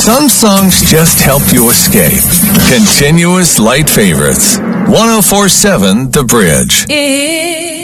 Some songs just help you escape. Continuous light favorites. 104.7 The Bridge.